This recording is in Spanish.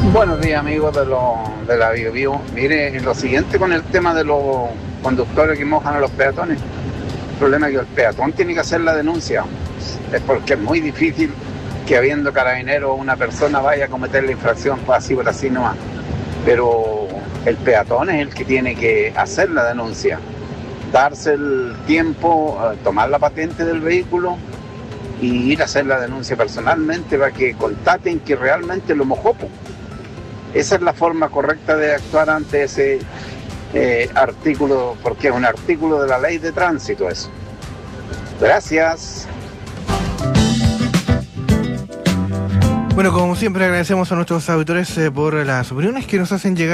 Buenos días, amigos de la Bio. Mire, lo siguiente con el tema de los conductores que mojan a los peatones. El problema es que el peatón tiene que hacer la denuncia. Es porque es muy difícil que habiendo carabineros una persona vaya a cometer la infracción así por así nomás. Pero el peatón es el que tiene que hacer la denuncia. Darse el tiempo, tomar la patente del vehículo y ir a hacer la denuncia personalmente para que constaten que realmente lo mojó, po. Esa es la forma correcta de actuar ante ese artículo, porque es un artículo de la ley de tránsito eso. Gracias. Bueno, como siempre agradecemos a nuestros auditores por las opiniones que nos hacen llegar.